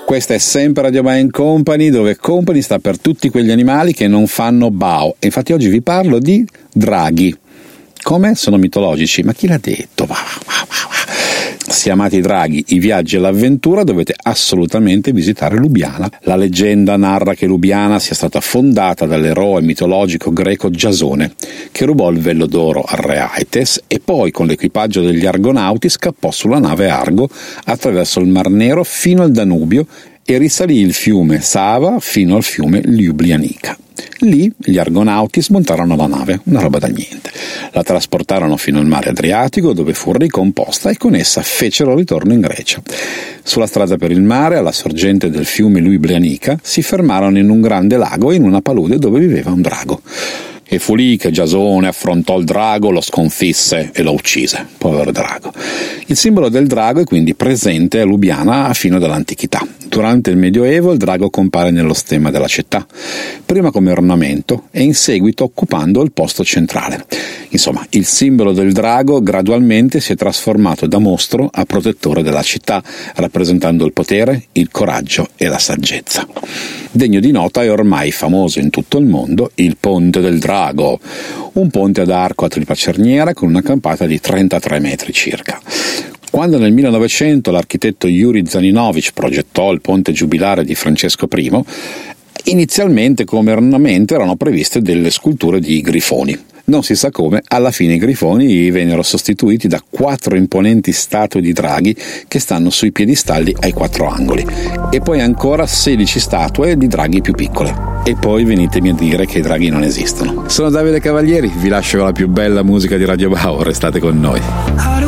Questa è sempre Radio Mind Company, dove Company sta per tutti quegli animali che non fanno bao. E infatti oggi vi parlo di draghi. Come? Sono mitologici, ma chi l'ha detto? Se amate i draghi, i viaggi e l'avventura, dovete assolutamente visitare Lubiana. La leggenda narra che Lubiana sia stata fondata dall'eroe mitologico greco Giasone, che rubò il vello d'oro al re Aites e poi con l'equipaggio degli Argonauti scappò sulla nave Argo attraverso il Mar Nero fino al Danubio e risalì il fiume Sava fino al fiume Ljubljanica. Lì gli Argonauti smontarono la nave, una roba da niente. La trasportarono fino al mare Adriatico, dove fu ricomposta e con essa fecero ritorno in Grecia. Sulla strada per il mare, alla sorgente del fiume Ljubljanica, si fermarono in un grande lago e in una palude dove viveva un drago. E fu lì che Giasone affrontò il drago, lo sconfisse e lo uccise. Povero drago. Il simbolo del drago è quindi presente a Lubiana fino dall'antichità. Durante il Medioevo il drago compare nello stemma della città, prima come ornamento e in seguito occupando il posto centrale. Insomma, il simbolo del drago gradualmente si è trasformato da mostro a protettore della città, rappresentando il potere, il coraggio e la saggezza. Degno di nota è ormai famoso in tutto il mondo il Ponte del Drago, un ponte ad arco a tripla cerniera con una campata di 33 metri circa. Quando nel 1900 l'architetto Yuri Zaninovic progettò il ponte giubilare di Francesco I, inizialmente come ornamento erano previste delle sculture di grifoni. Non si sa come, alla fine i grifoni vennero sostituiti da 4 imponenti statue di draghi che stanno sui piedistalli ai 4 angoli, e poi ancora 16 statue di draghi più piccole. E poi venitemi a dire che i draghi non esistono. Sono Davide Cavalieri, vi lascio con la più bella musica di Radio Bao, restate con noi.